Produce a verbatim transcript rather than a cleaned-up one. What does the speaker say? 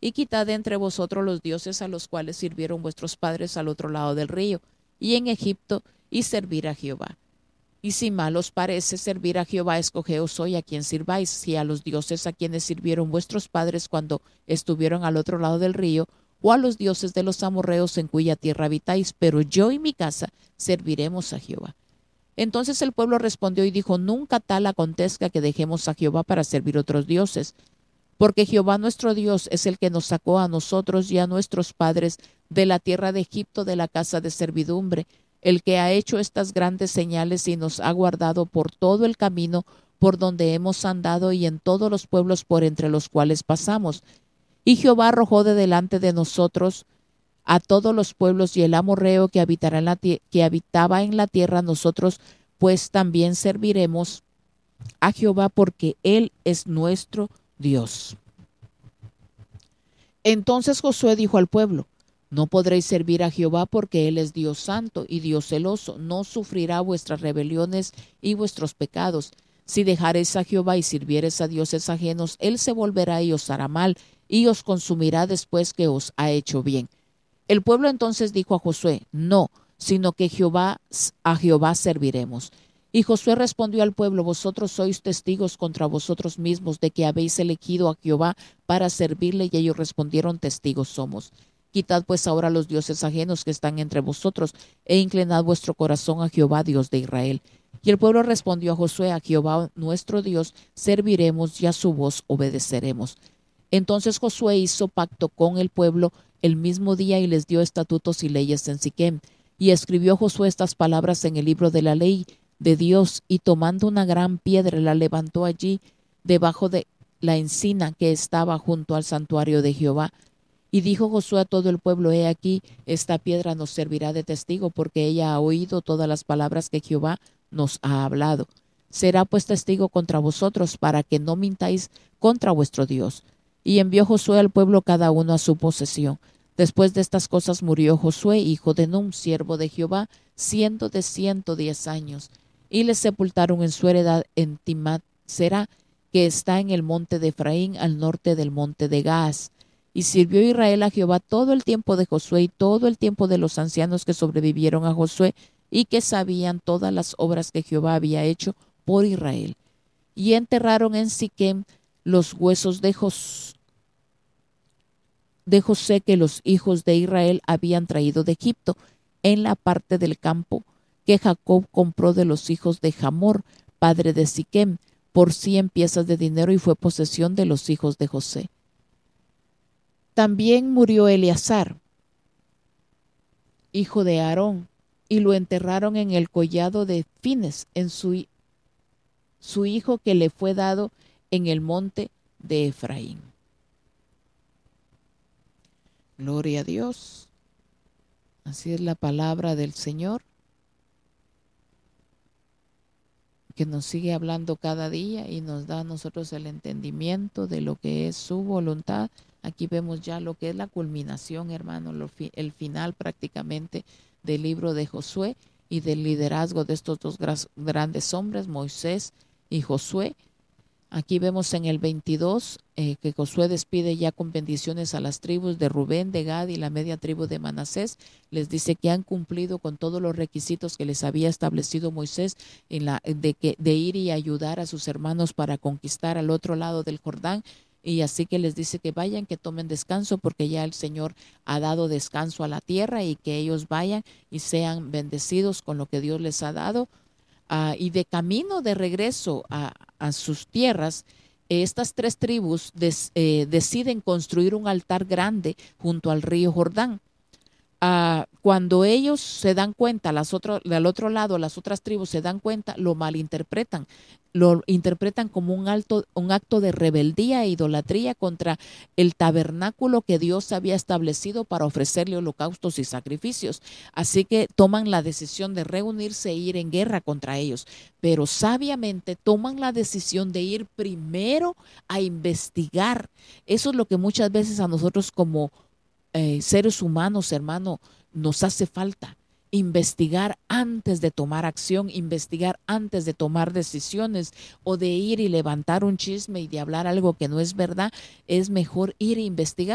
y quitad de entre vosotros los dioses a los cuales sirvieron vuestros padres al otro lado del río, y en Egipto, y servir a Jehová. Y si mal os parece servir a Jehová, escogeos hoy a quien sirváis, si a los dioses a quienes sirvieron vuestros padres cuando estuvieron al otro lado del río, o a los dioses de los amorreos en cuya tierra habitáis, pero yo y mi casa serviremos a Jehová. Entonces el pueblo respondió y dijo, nunca tal acontezca que dejemos a Jehová para servir otros dioses, porque Jehová nuestro Dios es el que nos sacó a nosotros y a nuestros padres de la tierra de Egipto, de la casa de servidumbre, el que ha hecho estas grandes señales y nos ha guardado por todo el camino por donde hemos andado y en todos los pueblos por entre los cuales pasamos. Y Jehová arrojó de delante de nosotros a todos los pueblos y el amorreo que, habitará en la que habitaba en la tierra, nosotros pues también serviremos a Jehová porque Él es nuestro Dios. Entonces Josué dijo al pueblo, no podréis servir a Jehová porque Él es Dios santo y Dios celoso, no sufrirá vuestras rebeliones y vuestros pecados. Si dejareis a Jehová y sirviereis a dioses ajenos, Él se volverá y os hará mal y os consumirá después que os ha hecho bien. El pueblo entonces dijo a Josué, no, sino que Jehová, a Jehová serviremos. Y Josué respondió al pueblo, vosotros sois testigos contra vosotros mismos de que habéis elegido a Jehová para servirle, y ellos respondieron, testigos somos. Quitad pues ahora los dioses ajenos que están entre vosotros, e inclinad vuestro corazón a Jehová, Dios de Israel. Y el pueblo respondió a Josué, a Jehová nuestro Dios serviremos y a su voz obedeceremos. Entonces Josué hizo pacto con el pueblo el mismo día y les dio estatutos y leyes en Siquem. Y escribió Josué estas palabras en el libro de la ley de Dios, y tomando una gran piedra la levantó allí debajo de la encina que estaba junto al santuario de Jehová. Y dijo Josué a todo el pueblo, he aquí, esta piedra nos servirá de testigo, porque ella ha oído todas las palabras que Jehová nos ha hablado. Será pues testigo contra vosotros, para que no mintáis contra vuestro Dios. Y envió Josué al pueblo cada uno a su posesión. Después de estas cosas murió Josué, hijo de Nun, siervo de Jehová, siendo de ciento diez años. Y le sepultaron en su heredad en Timnat-Será, que está en el monte de Efraín, al norte del monte de Gaas. Y sirvió Israel a Jehová todo el tiempo de Josué y todo el tiempo de los ancianos que sobrevivieron a Josué y que sabían todas las obras que Jehová había hecho por Israel. Y enterraron en Siquem los huesos de, Jos de José que los hijos de Israel habían traído de Egipto, en la parte del campo que Jacob compró de los hijos de Hamor, padre de Siquem, por cien piezas de dinero, y fue posesión de los hijos de José. También murió Eleazar, hijo de Aarón, y lo enterraron en el collado de Fines, en su, su hijo que le fue dado en el monte de Efraín. Gloria a Dios. Así es la palabra del Señor, que nos sigue hablando cada día y nos da a nosotros el entendimiento de lo que es su voluntad. Aquí vemos ya lo que es la culminación, hermano, lo, el final prácticamente del libro de Josué y del liderazgo de estos dos grandes hombres, Moisés y Josué. Aquí vemos en el veintidós eh, que Josué despide ya con bendiciones a las tribus de Rubén, de Gad y la media tribu de Manasés. Les dice que han cumplido con todos los requisitos que les había establecido Moisés en la, de, que, de ir y ayudar a sus hermanos para conquistar al otro lado del Jordán. Y así que les dice que vayan, que tomen descanso, porque ya el Señor ha dado descanso a la tierra, y que ellos vayan y sean bendecidos con lo que Dios les ha dado. Uh, y de camino de regreso a, a sus tierras, eh, estas tres tribus des, eh, deciden construir un altar grande junto al río Jordán. Uh, cuando ellos se dan cuenta, las otro, del otro lado, las otras tribus se dan cuenta, lo malinterpretan, lo interpretan como un, alto, un acto de rebeldía e idolatría contra el tabernáculo que Dios había establecido para ofrecerle holocaustos y sacrificios. Así que toman la decisión de reunirse e ir en guerra contra ellos, pero sabiamente toman la decisión de ir primero a investigar. Eso es lo que muchas veces a nosotros como Eh, seres humanos, hermano, nos hace falta. Investigar antes de tomar acción, investigar antes de tomar decisiones, o de ir y levantar un chisme y de hablar algo que no es verdad. Es mejor ir e investigar.